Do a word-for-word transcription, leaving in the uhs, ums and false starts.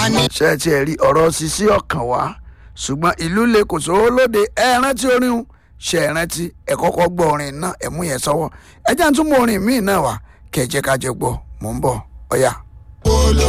ṣé ẹ tiẹ̀ rí ọ̀rọ̀ Sisi ọkàn wá ṣùgbọ́n ìlú le kò sówó lóde ẹ rántí orin un ṣe ẹ rántí ẹ kọ́kọ́ gbọ́ orin náà ẹ mú yẹn sọ́wọ́ ẹ jẹ́ àtúmọ̀ orin míì náà wá kẹ́ ẹ jẹ́ ká jẹ gbọ́ mò ń bọ̀ ọ̀yà.